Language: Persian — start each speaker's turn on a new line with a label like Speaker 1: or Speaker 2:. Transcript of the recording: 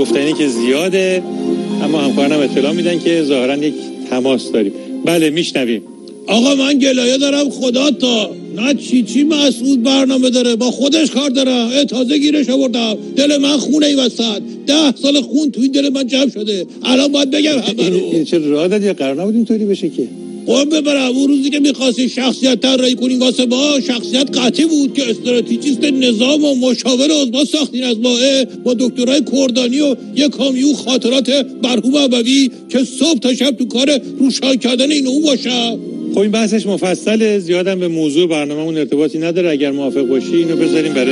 Speaker 1: گفتنی که زیاده، اما همکارانم اطلاع میدن که ظاهرا یک تماس داریم. بله میشنویم.
Speaker 2: آقا من گلایه دارم خدا تا نه چی مسعود برنامه داره، با خودش کار داره. تازه گیرش آوردم، دل من خونه ای وسط 10 سال خون توی دل من جمع شده. الان باید بگم همه رو.
Speaker 1: چه راه دادی؟ یا قرار نبود اینطوری بشه که
Speaker 2: قوم ببرم. اون روزی که میخواستی شخصیت طراحی کنیم واسه ما، شخصیت قطعی بود که استراتژیست نظام و مشاور عضو ساختین از با دکترای کردانی و یک کامیون خاطرات مرحوم ابوی که صبح تا شب تو کار روشن کردن این اون باشه.
Speaker 1: خب این بحثش مفصله، زیادم به موضوع برنامه‌مون ارتباطی نداره. اگر موافق باشی اینو بذاریم برای